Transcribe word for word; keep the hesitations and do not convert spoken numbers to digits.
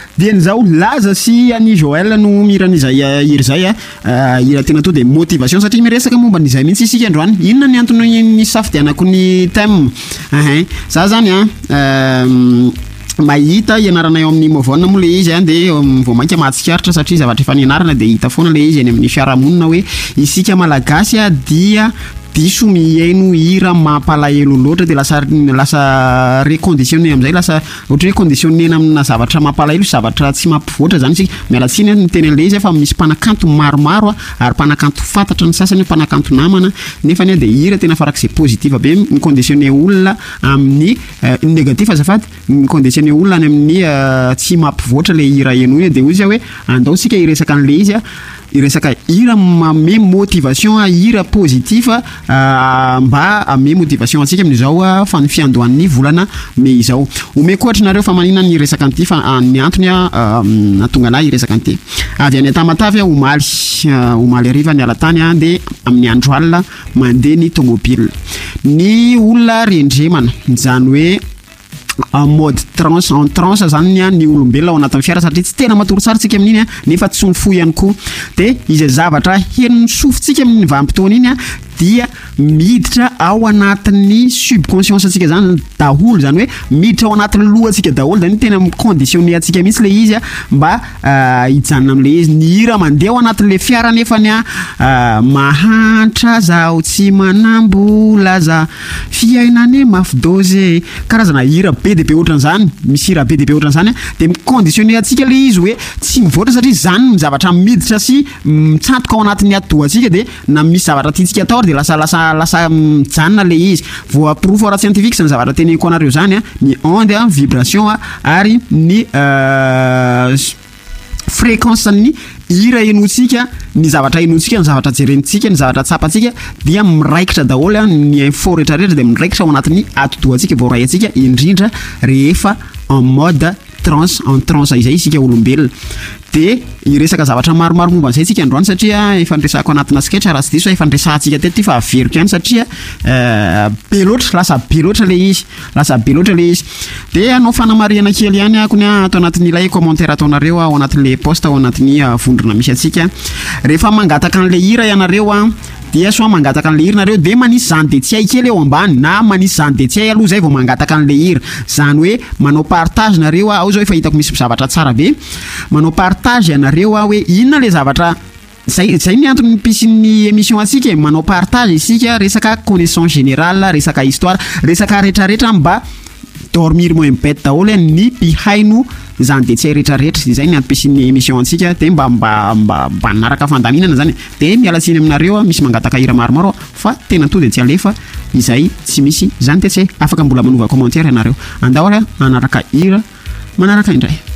Dia zao laza sy Annie Joël no miran'izay hira zay a hira tena to de motivation satria miresaka momba n'izay mihitsy isika androany. Inona ny antony ny safidianako ny thème? Ahin, za zany a mahita ianaranay ao amin'ny Movon moa le izy a de vao mainka mahatsikaritra satria zavatra efa nianarana de hita foana le izy any amin'ny fiarahamonina hoe isika malagasy a dia diso mihaino hira mampalahelo loatra de lasa lasa reconditionné am'izay lasa ohatra hoe conditionné amina zavatra mampalahelo zavatra tsy mampivoatra zany sika miala tsiny ny teny le izy fa misy mpanakanto maromaro ary mpanakanto fantatra ny sasany mpanakanto namana nefa ny de hira tena farak'izay positive be ny conditionné olona amin'ny négatif azafady ny conditionné olona any amin'ny tsy mampivoatra le hira eno de izy hoe andao sika hiresaka an'le izy a iresaka hira mame motivation hira positif mba ame motivation atsika amin'izao fa ny fiandohan'ny volana me izao ome koatrinareo fa manina ny resaka an'ity fa ny antony natonga anahy hiresaka an'ity avy any Tamatavy omaly omaly ariva ny alatany de amin'ny andro alina mandeha ny tomobile ny olona rendremana zany hoe en mode trans en trans zany ny olombelona ao anatin'ny fiara satria tsy tena matoro tsara tsika amin'iny nefa tsy mifo ihany koa de izay zavatra henony sofintsika amin'ny vanim-potoana iny dia miditra ao anatin'ny subconscience atsika zany daholo zany hoe miditra ao anatin'ny lohantsika daholo zany tena conditionné atsika mihitsy le izy mba hijanona am'le izy ny hira mandeha ao anatin'le fiara nefa ny mahantra zaho tsy manambola za fiainany mafidôze karazana hira be de be ohatran'izany misy hira be de be ohatran'izany de miconditionné atsika le izy hoe tsy mivoatra satria zany ny zavatra miditra sy mitsatoka ao anatin'ny atoatsika de na misy zavatra tiantsika atao de lasa lasa lasa mijanona le izy vao approuve ara scientifique sy ny zavatra teneniko anareo zany ny onde vibration ary ny fréquence ny hira enotsika ny zavatra enotsika ny zavatra jerentsika ny zavatra tsapatsika dia miraikitra daholo ny info rehetra rehetra de miraikitra ao anatin'ny atotoatsika vao ray atsika indrindra rehefa en mode trans en trans izay isika olombelona de iresaka zavatra maromaro momba an'izay tsika androany satria efa niresako anatina sketch raha tsy diso efa niresahantsika teto ty fa averiko ihany satria be loatra lasa be loatra le izy lasa be loatra le izy de anao fanamariana kely ihany akony ato anatin'ilay commentaire ataonareo ao anatin'le poste ao anatin'ny vondrona misy atsika rehefa mangataka an'le hira ianareo a dia soa mangataka an'le hira nareo de manisy zany de tsy hay kely eo ambany na manisy zany de tsy hay aloha zay vao mangataka an'le hira zany hoe manao partage nareo ao zao efa hitako misy zavatra tsara be manao partage ianareo hoe inona le zavatra zay zay ny antony mpisin'ny émission atsika manao partage isika resaka connaissance générale resaka histoire resaka rehetrarehetra mba dormir moins bête daholo ny mpihaino zany de tsy hay rehetrarehetra izay ny ampisin'ny émission atsika de mba mba mba mba naraka fandaminana zany de miala tsiny aminareo misy mangataka hira maromaro fa tena to de tsy alefa izay tsy misy zany de tsy afaka mbola manova commentaire ianareo andao anaraka hira manaraka indray